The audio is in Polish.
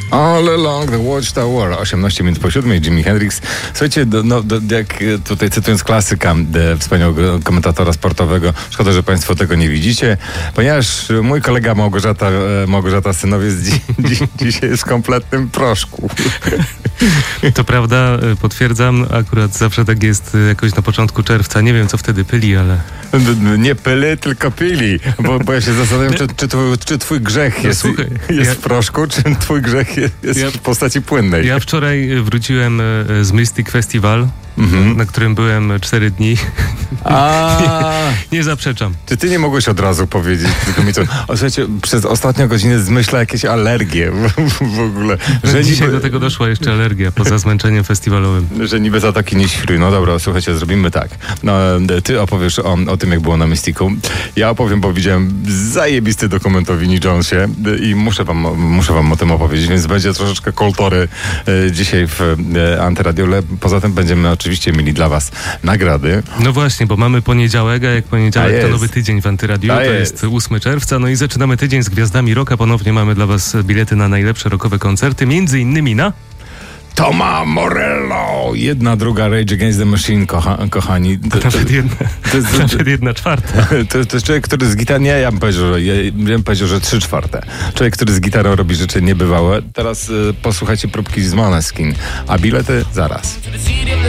All Along the Watchtower, 18 minut po 7, Jimi Hendrix. Słuchajcie, jak tutaj cytując klasyka wspaniałego komentatora sportowego, szkoda, że Państwo tego nie widzicie, ponieważ mój kolega Małgorzata Synowiec dzisiaj jest w kompletnym proszku. To prawda, potwierdzam, akurat zawsze tak jest jakoś na początku czerwca. Nie wiem, co wtedy pyli, ale... Nie pyli, tylko pili, bo ja się zastanawiam, czy twój grzech jest w proszku, czy twój grzech jest w postaci płynnej. Ja wczoraj wróciłem z Mystic Festival, na którym byłem 4 dni. Nie zaprzeczam. Czy ty nie mogłeś od razu powiedzieć, tylko mi to... Słuchajcie, przez ostatnią godzinę zmyśla jakieś alergie w ogóle. Że dzisiaj do tego doszła jeszcze alergia, poza zmęczeniem festiwalowym. Że niby zatoki nie świruj. No dobra, słuchajcie, zrobimy tak. No, ty opowiesz o tym, jak było na Mysticu. Ja opowiem, bo widziałem zajebisty dokument o Vinnie Jonesie i muszę wam o tym opowiedzieć, więc będzie troszeczkę kultury dzisiaj w Antyradiu, ale poza tym będziemy oczywiście mieli dla was nagrody. No właśnie, bo mamy poniedziałek, a jak poniedziałek to nowy tydzień w Antyradiu, to jest 8 czerwca, no i zaczynamy tydzień z Gwiazdami Rocka. Ponownie mamy dla was bilety na najlepsze rockowe koncerty, między innymi na... Toma Morello! 1/2 Rage Against the Machine, kochani. Nawet 1/4. To jest człowiek, który z gitarą... Nie, ja bym powiedział, że 3/4. Człowiek, który z gitarą robi rzeczy niebywałe. Teraz posłuchajcie próbki z Måneskin, a bilety zaraz.